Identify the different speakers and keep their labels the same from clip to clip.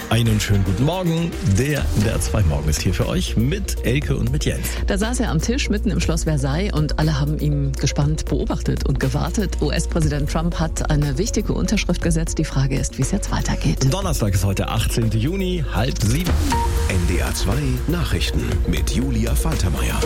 Speaker 1: Einen schönen guten Morgen. Der NDR2 Morgen ist hier für euch mit Elke und mit Jens.
Speaker 2: Da saß er am Tisch mitten im Schloss Versailles und alle haben ihn gespannt beobachtet und gewartet. US-Präsident Trump hat eine wichtige Unterschrift gesetzt. Die Frage ist, wie es jetzt weitergeht.
Speaker 1: Donnerstag ist heute 18. Juni, 6:30.
Speaker 3: NDR2 Nachrichten mit Julia Faltermeier.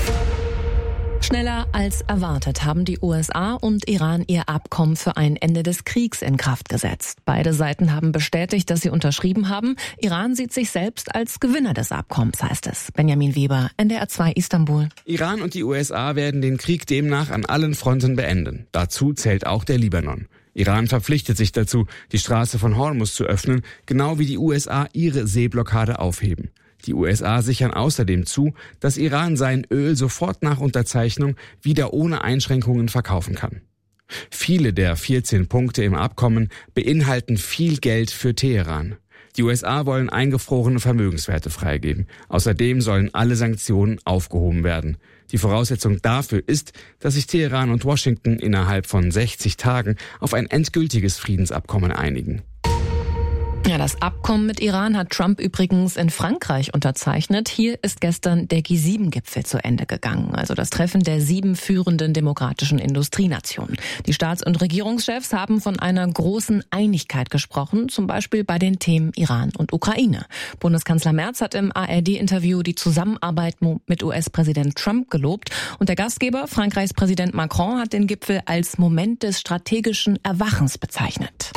Speaker 4: Schneller als erwartet haben die USA und Iran ihr Abkommen für ein Ende des Kriegs in Kraft gesetzt. Beide Seiten haben bestätigt, dass sie unterschrieben haben. Iran sieht sich selbst als Gewinner des Abkommens, heißt es. Benjamin Weber, NDR2 Istanbul.
Speaker 5: Iran und die USA werden den Krieg demnach an allen Fronten beenden. Dazu zählt auch der Libanon. Iran verpflichtet sich dazu, die Straße von Hormuz zu öffnen, genau wie die USA ihre Seeblockade aufheben. Die USA sichern außerdem zu, dass Iran sein Öl sofort nach Unterzeichnung wieder ohne Einschränkungen verkaufen kann. Viele der 14 Punkte im Abkommen beinhalten viel Geld für Teheran. Die USA wollen eingefrorene Vermögenswerte freigeben. Außerdem sollen alle Sanktionen aufgehoben werden. Die Voraussetzung dafür ist, dass sich Teheran und Washington innerhalb von 60 Tagen auf ein endgültiges Friedensabkommen einigen.
Speaker 4: Ja, das Abkommen mit Iran hat Trump übrigens in Frankreich unterzeichnet. Hier ist gestern der G7-Gipfel zu Ende gegangen, also das Treffen der 7 führenden demokratischen Industrienationen. Die Staats- und Regierungschefs haben von einer großen Einigkeit gesprochen, zum Beispiel bei den Themen Iran und Ukraine. Bundeskanzler Merz hat im ARD-Interview die Zusammenarbeit mit US-Präsident Trump gelobt und der Gastgeber, Frankreichs Präsident Macron, hat den Gipfel als Moment des strategischen Erwachens bezeichnet.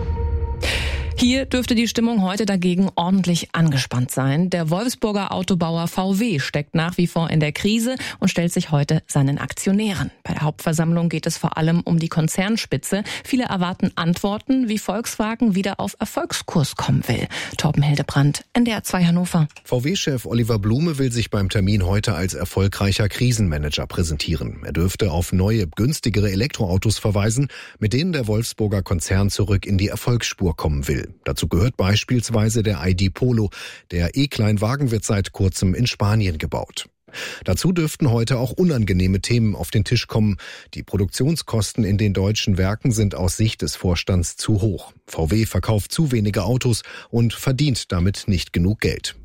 Speaker 4: Hier dürfte die Stimmung heute dagegen ordentlich angespannt sein. Der Wolfsburger Autobauer VW steckt nach wie vor in der Krise und stellt sich heute seinen Aktionären. Bei der Hauptversammlung geht es vor allem um die Konzernspitze. Viele erwarten Antworten, wie Volkswagen wieder auf Erfolgskurs kommen will. Torben Hildebrand, NDR2 Hannover.
Speaker 6: VW-Chef Oliver Blume will sich beim Termin heute als erfolgreicher Krisenmanager präsentieren. Er dürfte auf neue, günstigere Elektroautos verweisen, mit denen der Wolfsburger Konzern zurück in die Erfolgsspur kommen will. Dazu gehört beispielsweise der ID Polo. Der E-Kleinwagen wird seit kurzem in Spanien gebaut. Dazu dürften heute auch unangenehme Themen auf den Tisch kommen. Die Produktionskosten in den deutschen Werken sind aus Sicht des Vorstands zu hoch. VW verkauft zu wenige Autos und verdient damit nicht genug Geld.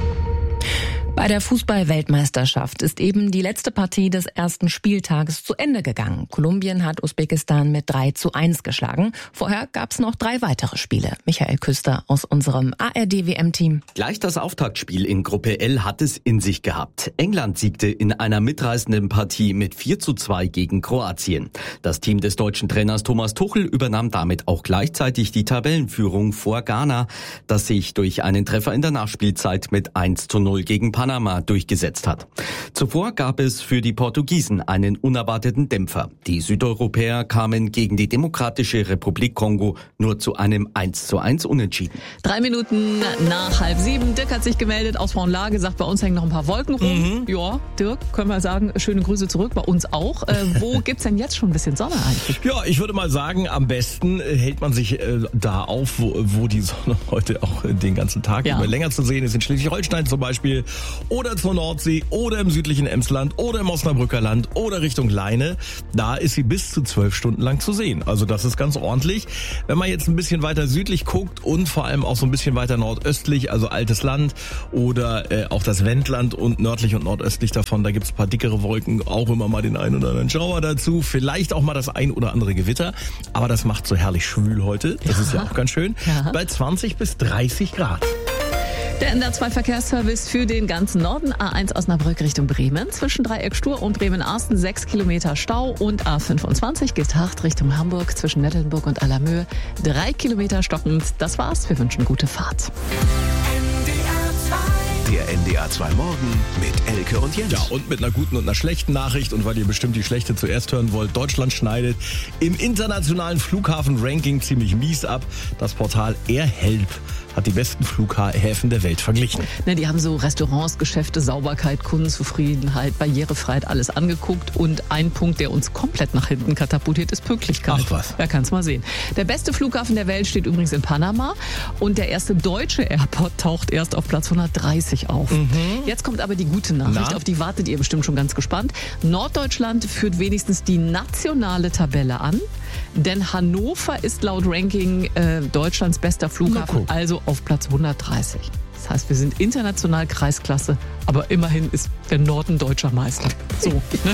Speaker 4: Bei der Fußball-Weltmeisterschaft ist eben die letzte Partie des ersten Spieltages zu Ende gegangen. Kolumbien hat Usbekistan mit 3:1 geschlagen. Vorher gab es noch 3 weitere Spiele. Michael Küster aus unserem ARD-WM-Team.
Speaker 7: Gleich das Auftaktspiel in Gruppe L hat es in sich gehabt. England siegte in einer mitreißenden Partie mit 4:2 gegen Kroatien. Das Team des deutschen Trainers Thomas Tuchel übernahm damit auch gleichzeitig die Tabellenführung vor Ghana, das sich durch einen Treffer in der Nachspielzeit mit 1:0 gegen Panama durchgesetzt hat. Zuvor gab es für die Portugiesen einen unerwarteten Dämpfer. Die Südeuropäer kamen gegen die Demokratische Republik Kongo nur zu einem 1:1 Unentschieden.
Speaker 2: 3 Minuten nach 6:30. Dirk hat sich gemeldet aus Frauenlahr, gesagt, bei uns hängen noch ein paar Wolken rum. Ja, Dirk, können wir sagen, schöne Grüße zurück, bei uns auch. Wo gibt's denn jetzt schon ein bisschen Sonne eigentlich?
Speaker 1: Ja, ich würde mal sagen, am besten hält man sich da auf, wo die Sonne heute auch den ganzen Tag über länger zu sehen ist. In Schleswig-Holstein zum Beispiel oder zur Nordsee oder im südlichen Emsland oder im Osnabrücker Land oder Richtung Leine. Da ist sie bis zu 12 Stunden lang zu sehen. Also das ist ganz ordentlich. Wenn man jetzt ein bisschen weiter südlich guckt und vor allem auch so ein bisschen weiter nordöstlich, also Altes Land oder auch das Wendland und nördlich und nordöstlich davon, da gibt's ein paar dickere Wolken, auch immer mal den einen oder anderen Schauer dazu, vielleicht auch mal das ein oder andere Gewitter. Aber das macht so herrlich schwül heute. Das ist ja auch ganz schön. Bei 20 bis 30 Grad.
Speaker 2: Der NDR2-Verkehrsservice für den ganzen Norden. A1 Osnabrück Richtung Bremen. Zwischen Dreieck-Stur und Bremen-Arsten 6 Kilometer Stau. Und A25 Geesthacht Richtung Hamburg zwischen Nettelnburg und Allermöhe 3 Kilometer stockend. Das war's. Wir wünschen gute Fahrt.
Speaker 3: Der NDR2 Morgen mit Elke und Jens.
Speaker 1: Ja, und mit einer guten und einer schlechten Nachricht. Und weil ihr bestimmt die schlechte zuerst hören wollt, Deutschland schneidet im internationalen Flughafen-Ranking ziemlich mies ab. Das Portal AirHelp hat die besten Flughäfen der Welt verglichen.
Speaker 2: Ne, die haben so Restaurants, Geschäfte, Sauberkeit, Kundenzufriedenheit, Barrierefreiheit, alles angeguckt. Und ein Punkt, der uns komplett nach hinten katapultiert, ist Pünktlichkeit.
Speaker 1: Ach was.
Speaker 2: Ja, kannst mal sehen. Der beste Flughafen der Welt steht übrigens in Panama. Und der erste deutsche Airport taucht erst auf Platz 130 auf. Jetzt kommt aber die gute Nachricht, auf die wartet ihr bestimmt schon ganz gespannt. Norddeutschland führt wenigstens die nationale Tabelle an. denn Hannover ist laut Ranking Deutschlands bester Flughafen, also auf Platz 130. Das heißt, wir sind international Kreisklasse, aber immerhin ist der Norden deutscher Meister. So, ne?